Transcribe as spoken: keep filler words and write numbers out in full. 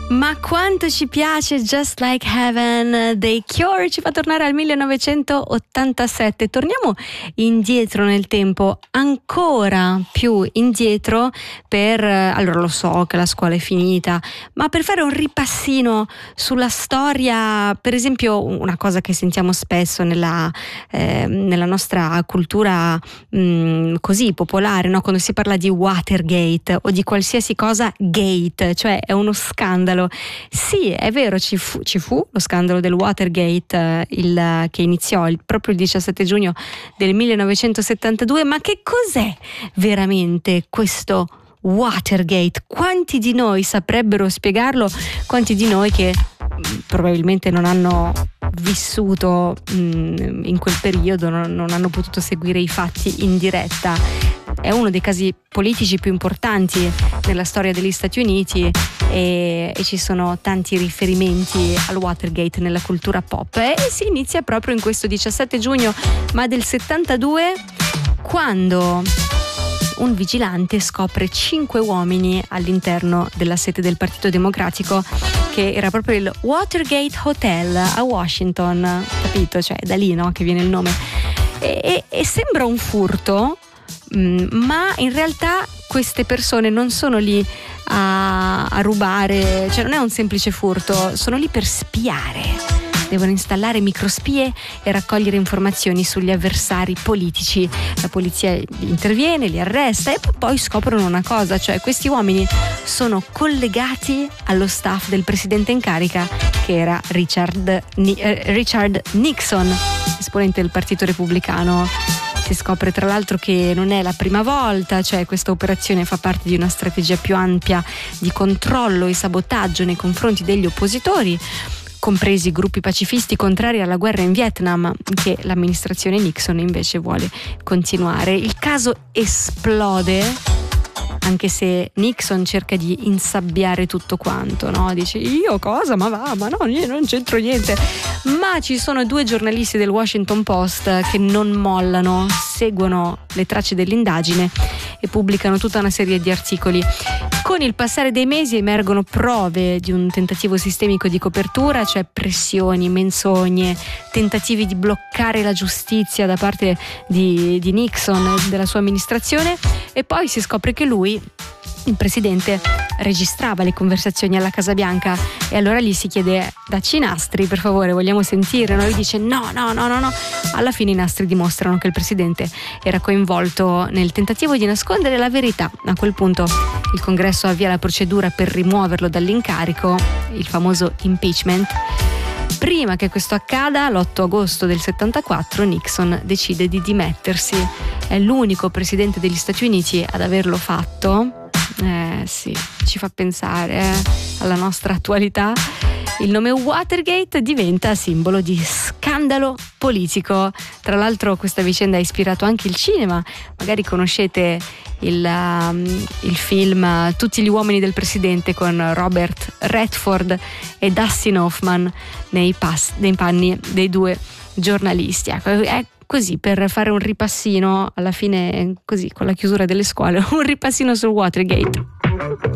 Ma quanto ci piace Just Like Heaven dei Cure, ci fa tornare al millenovecentottantasette. Torniamo indietro nel tempo, ancora più indietro, per, allora lo so che la scuola è finita, ma per fare un ripassino sulla storia, per esempio una cosa che sentiamo spesso nella, eh, nella nostra cultura mh, così popolare, no? Quando si parla di Watergate o di qualsiasi cosa gate, cioè è uno scandalo. Sì, è vero, ci fu, ci fu lo scandalo del Watergate, eh, il, che iniziò il, proprio il diciassette giugno del millenovecentosettantadue, ma che cos'è veramente questo Watergate? Quanti di noi saprebbero spiegarlo? Quanti di noi che mh, probabilmente non hanno vissuto mh, in quel periodo, non, non hanno potuto seguire i fatti in diretta. È uno dei casi politici più importanti nella storia degli Stati Uniti e, e ci sono tanti riferimenti al Watergate nella cultura pop, e si inizia proprio in questo diciassette giugno ma del settantadue, quando un vigilante scopre cinque uomini all'interno della sede del Partito Democratico, che era proprio il Watergate Hotel a Washington, capito? Cioè da lì, no, che viene il nome. E, e, e sembra un furto, mh, ma in realtà queste persone non sono lì a, a rubare, cioè non è un semplice furto, sono lì per spiare. Devono installare microspie e raccogliere informazioni sugli avversari politici. La polizia interviene, li arresta e poi scoprono una cosa, cioè questi uomini sono collegati allo staff del presidente in carica, che era Richard, eh, Richard Nixon, esponente del Partito Repubblicano. Si scopre tra l'altro che non è la prima volta, cioè questa operazione fa parte di una strategia più ampia di controllo e sabotaggio nei confronti degli oppositori, compresi gruppi pacifisti contrari alla guerra in Vietnam, che l'amministrazione Nixon invece vuole continuare. Il caso esplode, anche se Nixon cerca di insabbiare tutto quanto, no? Dice: io cosa? Ma va, ma no, io non c'entro niente. Ma ci sono due giornalisti del Washington Post che non mollano, seguono le tracce dell'indagine e pubblicano tutta una serie di articoli. Con il passare dei mesi emergono prove di un tentativo sistemico di copertura, cioè pressioni, menzogne, tentativi di bloccare la giustizia da parte di, di Nixon e della sua amministrazione, e poi si scopre che lui, il presidente, registrava le conversazioni alla Casa Bianca, e allora gli si chiede: dacci i nastri per favore, vogliamo sentire. No, lui dice no, no, no, no, no. Alla fine i nastri dimostrano che il presidente era coinvolto nel tentativo di nascondere la verità. A quel punto il Congresso avvia la procedura per rimuoverlo dall'incarico, il famoso impeachment. Prima che questo accada, l'otto agosto del settantaquattro, Nixon decide di dimettersi. È l'unico presidente degli Stati Uniti ad averlo fatto. Eh sì, ci fa pensare eh, alla nostra attualità. Il nome Watergate diventa simbolo di scandalo politico. Tra l'altro questa vicenda ha ispirato anche il cinema. Magari conoscete il, um, il film Tutti gli uomini del presidente, con Robert Redford e Dustin Hoffman nei, pas- nei panni dei due giornalisti. Ecco, è così, per fare un ripassino alla fine, così con la chiusura delle scuole, un ripassino sul Watergate.